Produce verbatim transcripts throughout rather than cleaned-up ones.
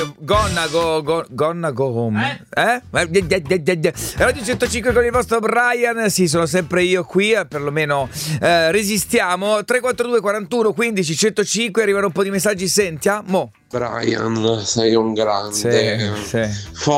Gonna go, go Gonna go home. Eh? eh? Radio centocinque con il vostro Brian. Sì, sono sempre io qui, perlomeno eh, resistiamo. Tre quattro due quarantuno quindici centocinque. Arrivano un po' di messaggi. Sentiamo. Brian, sei un grande. Sì, sì.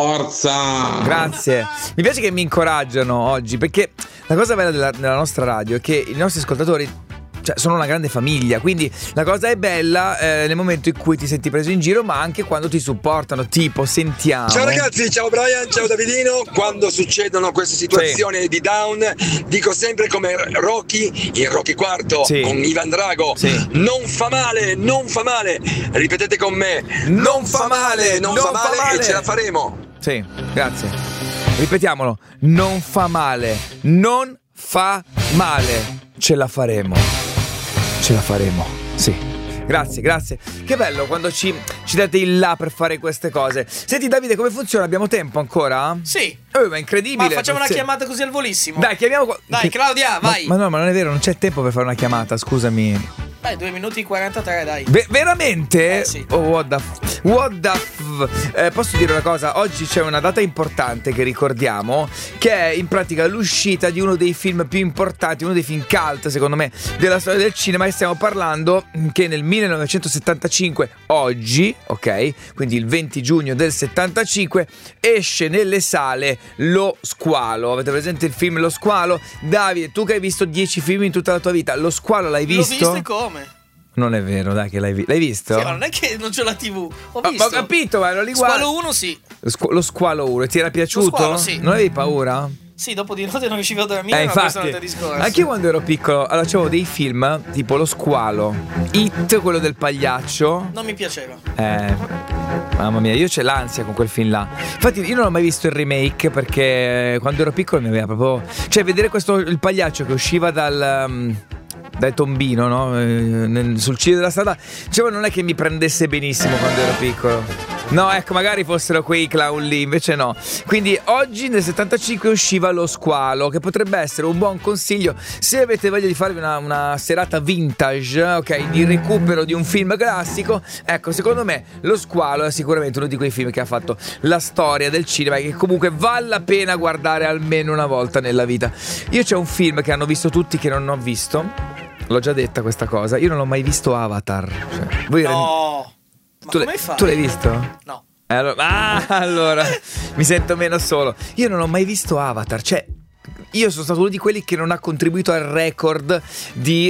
Forza. Grazie. Mi piace che mi incoraggiano oggi, perché la cosa bella della, della nostra radio è che i nostri ascoltatori, cioè, sono una grande famiglia, quindi la cosa è bella eh, nel momento in cui ti senti preso in giro, ma anche quando ti supportano. Tipo, sentiamo. Ciao ragazzi, ciao Brian, ciao Davidino. Quando succedono queste situazioni sì. di down, dico sempre come Rocky in Rocky quarto sì. con Ivan Drago, sì. non fa male, non fa male. Ripetete con me, non, non fa male, non, non fa, male, fa male e ce la faremo. Sì, grazie. Ripetiamolo, non fa male, non fa male, ce la faremo. Ce la faremo, sì. Grazie, grazie. Che bello quando ci, ci date il là per fare queste cose. Senti Davide, come funziona? Abbiamo tempo ancora? Sì. Oh, ma è incredibile. Ma facciamo una sì. chiamata così al volissimo. Dai, chiamiamo. Dai, Claudia, vai. Ma, ma no, ma non è vero, non c'è tempo per fare una chiamata, scusami. Beh, due minuti e quarantatré, dai. Ve- veramente? Eh sì. Oh, what the f- What the f- eh, Posso dire una cosa? Oggi c'è una data importante che ricordiamo, che è in pratica l'uscita di uno dei film più importanti, uno dei film cult, secondo me, della storia del cinema. E stiamo parlando che nel millenovecentosettantacinque, oggi, ok? Quindi il venti giugno del settantacinque, esce nelle sale Lo Squalo. Avete presente il film Lo Squalo? Davide, tu che hai visto dieci film in tutta la tua vita, Lo Squalo l'hai visto? L'ho visto e come? Non è vero, dai, che l'hai, vi- l'hai visto? Sì, ma non è che non c'ho la tivù. Ho Ma- visto. Ho capito, ma non li guardi. Squalo uno sì. Lo, squ- lo Squalo uno, ti era piaciuto? Lo Squalo, sì. Non avevi paura? Sì, dopo di notte non riuscivo a dormire, Eh, ma questo è un infatti, altro discorso. anche io quando ero piccolo, allora c'avevo dei film tipo Lo Squalo, It, quello del pagliaccio. Non mi piaceva. Eh, mamma mia, io c'è l'ansia con quel film là. Infatti io non ho mai visto il remake, perché quando ero piccolo mi aveva proprio... Cioè, vedere questo, il pagliaccio che usciva dal... Um, dal tombino, no? Eh, nel, sul ciglio della strada, dicevo, non è che mi prendesse benissimo quando ero piccolo. No, ecco, magari fossero quei clown lì, invece no. Quindi oggi nel settantacinque usciva Lo Squalo, che potrebbe essere un buon consiglio se avete voglia di farvi una, una serata vintage, ok, di recupero di un film classico. Ecco, secondo me Lo Squalo è sicuramente uno di quei film che ha fatto la storia del cinema e che comunque vale la pena guardare almeno una volta nella vita. Io c'è un film che hanno visto tutti che non ho visto. L'ho già detta questa cosa. Io non ho mai visto Avatar. Cioè, voi no. Ma tu, come fai? Tu l'hai visto? No. Eh, allora, ah, allora mi sento meno solo. Io non ho mai visto Avatar. Cioè, io sono stato uno di quelli che non ha contribuito al record di,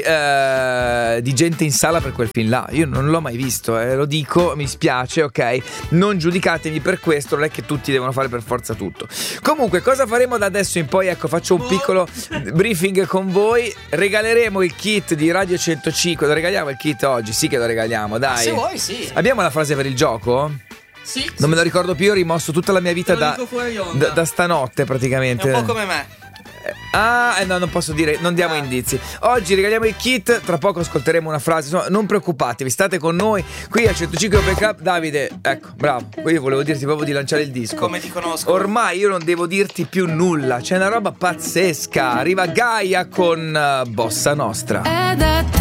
eh, di gente in sala per quel film là. Io non l'ho mai visto, eh, lo dico, mi spiace, ok? Non giudicatemi per questo, non è che tutti devono fare per forza tutto. Comunque, cosa faremo da adesso in poi? Ecco, faccio un piccolo briefing con voi. Regaleremo il kit di Radio centocinque. Lo regaliamo il kit oggi? Sì che lo regaliamo, dai. Se vuoi, sì. Abbiamo la frase per il gioco? Sì. Non me lo ricordo più, ho rimosso tutta la mia vita da, da, da stanotte praticamente. È un po' come me. Ah, eh no, non posso dire, non diamo ah. indizi. Oggi regaliamo il kit, tra poco ascolteremo una frase. Insomma, non preoccupatevi, state con noi qui a centocinque Open Club. Davide, ecco, bravo. Io volevo dirti proprio di lanciare il disco. Come ti conosco. Ormai io non devo dirti più nulla. C'è una roba pazzesca. Arriva Gaia con uh, Bossa Nostra. È da